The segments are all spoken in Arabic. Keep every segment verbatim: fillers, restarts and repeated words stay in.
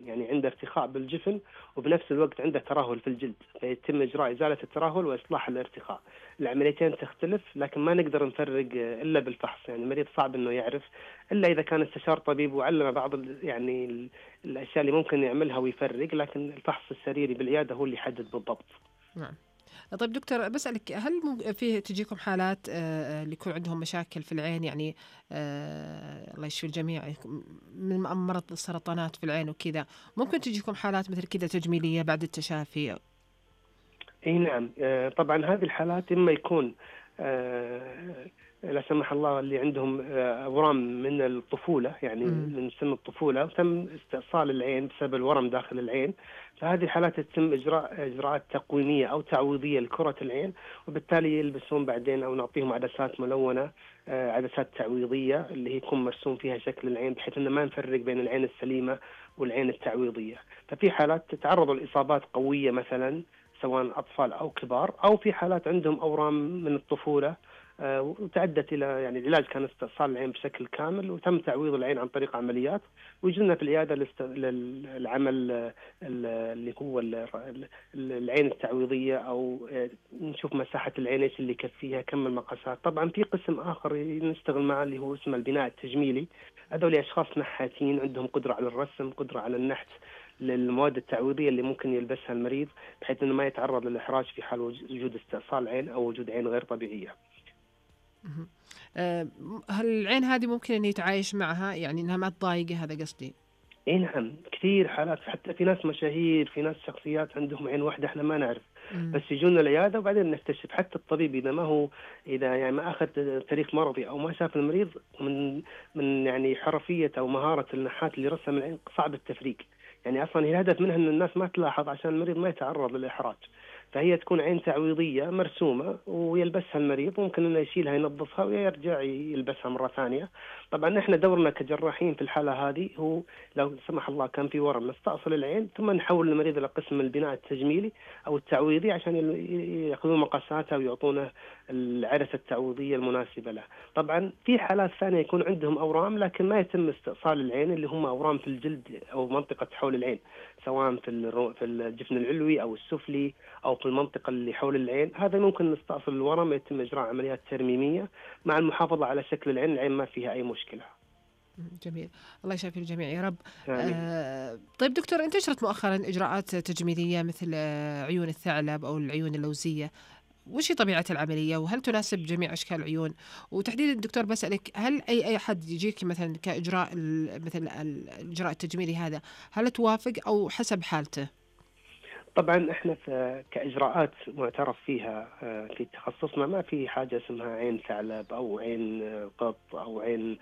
يعني عنده ارتخاء بالجفن وبنفس الوقت عنده ترهل في الجلد، فيتم إجراء إزالة الترهل وإصلاح الارتخاء. العمليتين تختلف، لكن ما نقدر نفرق إلا بالفحص. يعني المريض صعب إنه يعرف إلا إذا كان استشار طبيب وعلم بعض يعني الأشياء اللي ممكن يعملها ويفرق، لكن الفحص السريري بالعيادة هو اللي يحدد بالضبط. نعم. طيب دكتور، بسألك هل فيه تجيكم حالات اللي يكون عندهم مشاكل في العين، يعني آه الله يشفي الجميع، من مرض السرطانات في العين وكذا، ممكن تجيكم حالات مثل كذا تجميلية بعد التشافي؟ اي نعم. آه طبعا هذه الحالات اما يكون آه لا سمح الله اللي عندهم آه ورم من الطفولة، يعني مم. من سن الطفولة وتم استئصال العين بسبب الورم داخل العين، فهذه الحالات يتم إجراء إجراءات تقويمية أو تعويضية لكرة العين، وبالتالي يلبسون بعدين أو نعطيهم عدسات ملونة، آه عدسات تعويضية اللي هي يكون مرسوم فيها شكل العين، بحيث أن ما نفرق بين العين السليمة والعين التعويضية. ففي حالات تتعرض لإصابات قوية مثلا سواء أطفال أو كبار، أو في حالات عندهم أورام من الطفولة آه وتعدت إلى يعني العلاج كان استئصال العين بشكل كامل وتم تعويض العين عن طريق عمليات، ويجونا في العيادة للست... للعمل اللي هو العين التعويضية، أو نشوف مساحة العين إيش اللي يكفيها، كم المقاسات. طبعا في قسم آخر نشتغل معه اللي هو اسمه البناء التجميلي، هذول أشخاص نحاتين عندهم قدرة على الرسم، قدرة على النحت للمواد التعويضية اللي ممكن يلبسها المريض، بحيث أنه ما يتعرض للإحراج في حال وجود استئصال عين أو وجود عين غير طبيعية. هل العين هذه ممكن أن يتعايش معها، يعني أنها ما تضايقه؟ هذا قصدي. اي نعم، كثير حالات، حتى في ناس مشاهير، في ناس شخصيات عندهم عين واحدة احنا ما نعرف، مم. بس يجونا العيادة وبعدين نكتشف. حتى الطبيب إذا ما هو إذا يعني ما أخذ تاريخ مرضي أو ما شاف المريض من من يعني حرفية أو مهارة النحات اللي رسم العين صعب التفريق. يعني أصلا هي الهدف منها أن الناس ما تلاحظ عشان المريض ما يتعرض للإحراج. فهي تكون عين تعويضية مرسومة ويلبسها المريض، ممكن انه يشيلها ينظفها ويرجع يلبسها مرة ثانية. طبعا احنا دورنا كجراحين في الحالة هذه هو لو سمح الله كان في ورم نستأصل العين، ثم نحول المريض إلى قسم البناء التجميلي أو التعويضي عشان يأخذون مقاساتها ويعطونه العدسة التعويضية المناسبة له. طبعا في حالات ثانية يكون عندهم أورام لكن ما يتم استئصال العين، اللي هم أورام في الجلد أو منطقة حول العين، سواء في في الجفن العلوي أو السفلي أو في المنطقة اللي حول العين. هذا ممكن نستأصل الورم، يتم إجراء عمليات ترميمية مع المحافظة على شكل العين، العين ما فيها أي مشكلة. جميل، الله يشافي الجميع يا رب. آمين. آه طيب دكتور، انتشرت مؤخرا إجراءات تجميلية مثل آه عيون الثعلب أو العيون اللوزية، وش هي طبيعة العملية وهل تناسب جميع أشكال العيون؟ وتحديدا دكتور بسألك، هل أي أي حد يجيك مثلا كإجراء مثل الإجراء التجميلي هذا هل توافق أو حسب حالته؟ طبعا احنا كاجراءات معترف فيها في تخصصنا ما في حاجه اسمها عين ثعلب او عين قط او عين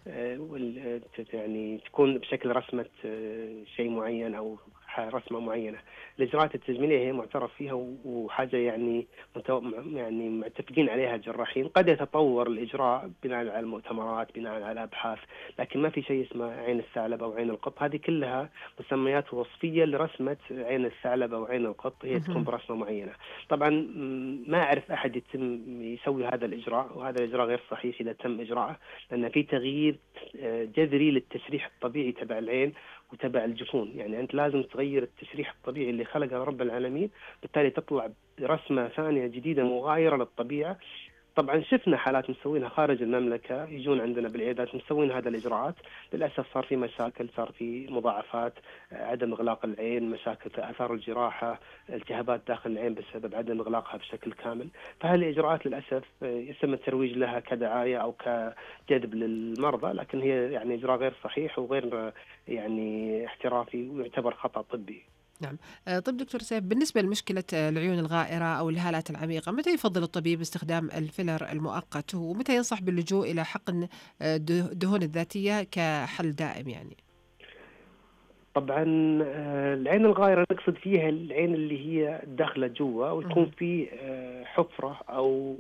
يعني تكون بشكل رسمه شيء معين او رسمه معينه. الاجراءات التجميليه هي معترف فيها وحاجه يعني يعني معتمدين عليها الجراحين. قد يتطور الاجراء بناء على المؤتمرات، بناء على ابحاث، لكن ما في شيء اسمه عين الثعلب او عين القط. هذه كلها مسميات وصفيه لرسمه عين الثعلب او عين القط، هي تكون برسمه معينه. طبعا ما اعرف احد يتم يسوي هذا الاجراء، وهذا الاجراء غير صحيح اذا تم اجراءه، لان في تغيير جذري للتشريح الطبيعي تبع العين وتبع الجفون. يعني أنت لازم تغير التشريح الطبيعي اللي خلقه رب العالمين، بالتالي تطلع رسمة ثانية جديدة مغايرة للطبيعة. طبعا شفنا حالات مسوينها خارج المملكة يجون عندنا بالعيادات مسوين هذا الإجراءات، للأسف صار في مشاكل، صار في مضاعفات، عدم إغلاق العين، مشاكل في آثار الجراحة، التهابات داخل العين بسبب عدم إغلاقها بشكل كامل. فهذه الإجراءات للأسف يتم الترويج لها كدعاية أو كجذب للمرضى، لكن هي يعني إجراء غير صحيح وغير يعني احترافي ويعتبر خطأ طبي. نعم. طيب دكتور سيف، بالنسبة لمشكلة العيون الغائرة أو الهالات العميقة، متى يفضل الطبيب استخدام الفيلر المؤقت ومتى ينصح باللجوء إلى حقن الدهون الذاتية كحل دائم يعني؟ طبعا العين الغائرة نقصد فيها العين اللي هي داخلة جوا ويكون في حفرة أو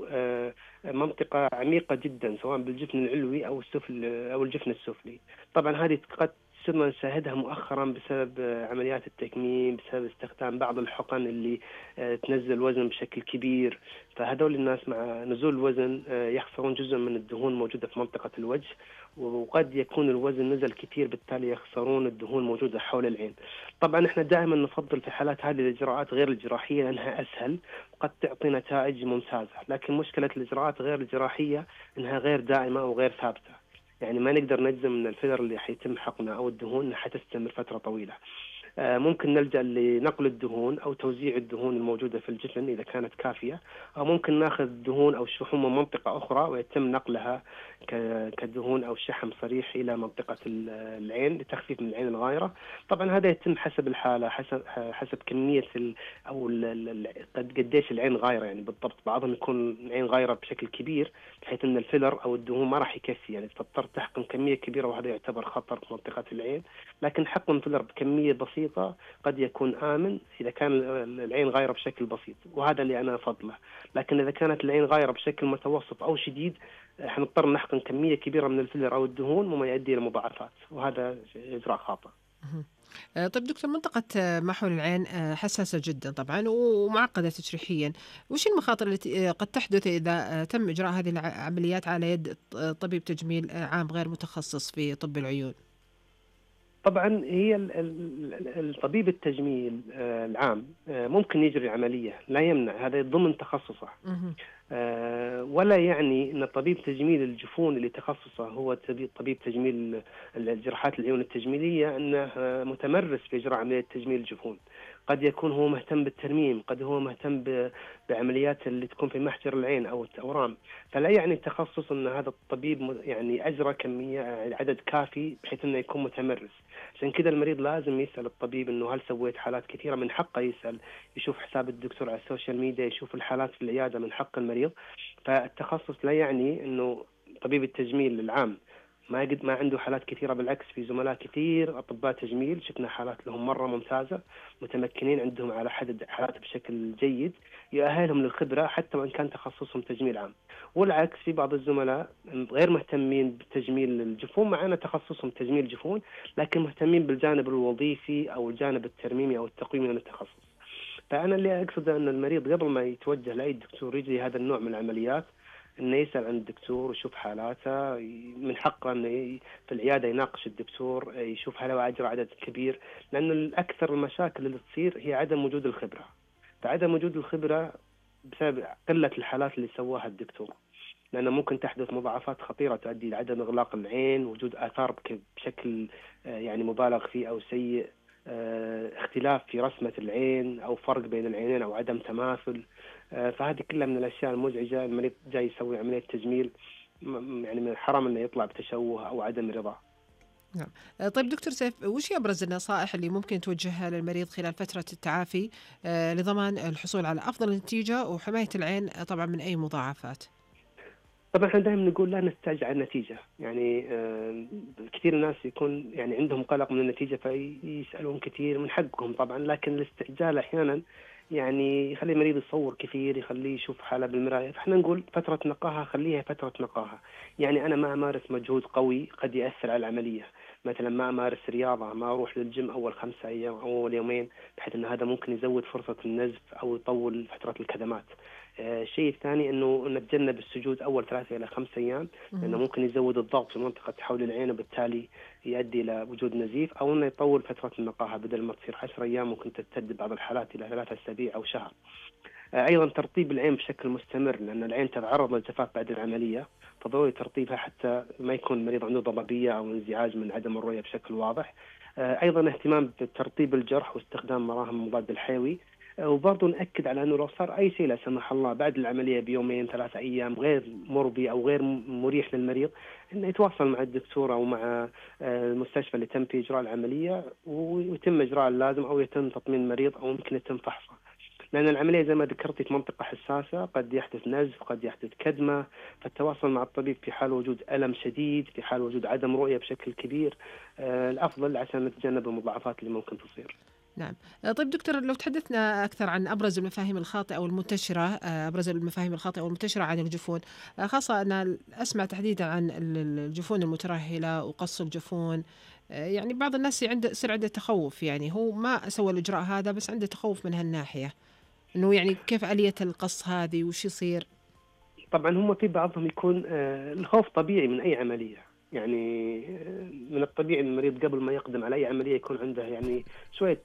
منطقة عميقة جدا سواء بالجفن العلوي أو السفل أو الجفن السفلي. طبعا هذه قد صرنا نشاهدها مؤخرا بسبب آه، عمليات التكميم، بسبب استخدام بعض الحقن اللي آه، تنزل الوزن بشكل كبير. فهذول الناس مع نزول الوزن آه، يخسرون جزء من الدهون الموجودة في منطقة الوجه، وقد يكون الوزن نزل كثير، بالتالي يخسرون الدهون الموجودة حول العين. طبعا احنا دائما نفضل في حالات هذه الإجراءات غير الجراحية لأنها أسهل وقد تعطي نتائج ممتازة، لكن مشكلة الإجراءات غير الجراحية أنها غير دائمة وغير ثابتة. يعني ما نقدر نجزم ان الفيلر اللي حيتم حقنه او الدهون حتستمر فتره طويله. آه، ممكن نلجأ لنقل الدهون أو توزيع الدهون الموجودة في الجسم إذا كانت كافية، أو ممكن ناخذ دهون أو شحوم من منطقة أخرى ويتم نقلها ك- كدهون أو شحم صريح إلى منطقة ال- العين لتخفيف من العين الغائرة. طبعا هذا يتم حسب الحالة، حسب حسب كمية ال أو ال- ال- قد قديش العين غائرة يعني بالضبط. بعضهم يكون العين غائرة بشكل كبير بحيث أن الفيلر أو الدهون ما راح يكفي، يعني تضطر تحقن كمية كبيرة وهذا يعتبر خطر في منطقة العين. لكن حقن فيلر بكمية بسيطة قد يكون آمن إذا كان العين غايرة بشكل بسيط، وهذا اللي أنا أفضله. لكن إذا كانت العين غايرة بشكل متوسط أو شديد حنضطر نحقن كمية كبيرة من الفيلر أو الدهون وما يؤدي إلى مضاعفات، وهذا إجراء خاطئ. مهم. آه، طيب دكتور، منطقة آه، ما حول العين آه، حساسة جدا طبعا ومعقدة تشريحيا. وش المخاطر التي آه، قد تحدث إذا آه، تم إجراء هذه العمليات على يد آه، طبيب تجميل آه، عام غير متخصص في طب العيون؟ طبعا هي ال- ال- الطبيب التجميل آه، العام آه، ممكن يجري عملية، لا يمنع، هذا ضمن تخصصه. مهم. آه، ولا يعني أن طبيب تجميل الجفون اللي تخصصه هو تبي- طبيب تجميل الجراحات العيون التجميلية أنه آه، متمرس في إجراء عملية تجميل الجفون. قد يكون هو مهتم بالترميم، قد هو مهتم ب- بعمليات اللي تكون في محجر العين أو الأورام. فلا يعني التخصص أن هذا الطبيب م- يعني أجرى كمية عدد كافي بحيث أنه يكون متمرس. عشان كذا المريض لازم يسأل الطبيب أنه هل سويت حالات كثيرة، من حقه يسأل، يشوف حساب الدكتور على السوشيال ميديا، يشوف الحالات في العيادة، من حق المريض. فالتخصص لا يعني أنه طبيب التجميل العام ما قد ما عنده حالات كثيرة، بالعكس في زملاء كثير أطباء تجميل شفنا حالات لهم مرة ممتازة، متمكنين، عندهم على حدد حالات بشكل جيد يؤهلهم للخبرة حتى وإن كان تخصصهم تجميل عام. والعكس في بعض الزملاء غير مهتمين بتجميل الجفون، مع أن تخصصهم تجميل جفون لكن مهتمين بالجانب الوظيفي أو الجانب الترميمي أو التقويمي من التخصص. فأنا اللي أقصد أن المريض قبل ما يتوجه لأي دكتور يجري هذا النوع من العمليات انه يسال عن الدكتور ويشوف حالاته. من حقه انه ي- في العياده يناقش الدكتور، يشوف هل هو اجرى عدد كبير، لانه الاكثر المشاكل اللي تصير هي عدم وجود الخبره. فعدم وجود الخبره بسبب قله الحالات اللي سواها الدكتور، لأنه ممكن تحدث مضاعفات خطيرة تؤدي إلى عدم إغلاق العين، وجود آثار بك- بشكل آه، يعني مبالغ فيه أو سيء، آه، اختلاف في رسمة العين أو فرق بين العينين أو عدم تماثل. آه، فهذه كلها من الأشياء المزعجة. المريض جاي يسوي عملية تجميل، م- يعني من الحرام أنه يطلع بتشوه أو عدم رضا. نعم. آه، طيب دكتور سيف، وش هي أبرز النصائح اللي ممكن توجهها للمريض خلال فترة التعافي آه، لضمان الحصول على أفضل نتيجة وحماية العين آه، طبعا من أي مضاعفات؟ طبعا احنا دائما نقول لا نستعجل على النتيجة. يعني آه، كثير ناس يكون يعني عندهم قلق من النتيجة فيسألون كثير، من حقهم طبعا، لكن الاستعجال أحيانا يعني يخلي المريض يصور كثير، يخليه يشوف حاله بالمراية. فاحنا نقول فترة نقاهة خليها فترة نقاهة. يعني أنا ما أمارس مجهود قوي قد يأثر على العملية، مثلا ما أمارس رياضة، ما أروح للجيم أول خمسة أيام أو أول يومين، بحيث أن هذا ممكن يزود فرصة النزف أو يطول فترة الكدمات. آه، الشيء الثاني انه نتجنب السجود اول ثلاثة الى خمس ايام، لانه مهم. ممكن يزود الضغط في منطقه حول العين وبالتالي يؤدي الى وجود نزيف، او انه يطول فتره النقاهه، بدل ما تصير عشر ايام ممكن تمتد بعض الحالات الى ثلاثة اسابيع او شهر. آه، ايضا ترطيب العين بشكل مستمر، لان العين تتعرض للجفاف بعد العمليه، فضروري ترطيبها حتى ما يكون المريض عنده ضبابيه او انزعاج من عدم الرؤيه بشكل واضح. آه، ايضا اهتمام بترطيب الجرح واستخدام مراهم مضاد الحيوي. آه، وبرضه نأكد على أنه لو صار أي شيء لا سمح الله بعد العملية بيومين ثلاثة أيام غير مرضي أو غير م- مريح للمريض، إنه يتواصل مع الدكتور أو مع آه، المستشفى اللي تم فيه إجراء العملية ويتم إجراء اللازم، أو يتم تطمين المريض، أو ممكن يتم فحصه. لأن العملية زي ما ذكرتي في منطقة حساسة، قد يحدث نزف، قد يحدث كدمة، فالتواصل مع الطبيب في حال وجود ألم شديد، في حال وجود عدم رؤية بشكل كبير، آه، الأفضل عشان نتجنب المضاعفات اللي ممكن تصير. نعم. آه، طيب دكتور، لو تحدثنا أكثر عن أبرز المفاهيم الخاطئة والمنتشرة آه، أبرز المفاهيم الخاطئة والمنتشرة عن الجفون، آه، خاصة أنا أسمع تحديدا عن ال- ال- الجفون المترهلة وقص الجفون. آه، يعني بعض الناس عنده يصير عنده تخوف، يعني هو ما سوى الإجراء هذا بس عنده تخوف من هالناحية، إنه يعني كيف آلية القص هذه وش يصير. طبعا هم في بعضهم يكون آه، الخوف طبيعي من أي عملية. يعني آه، من الطبيعي أن المريض قبل ما يقدم على أي عملية يكون عنده يعني شوية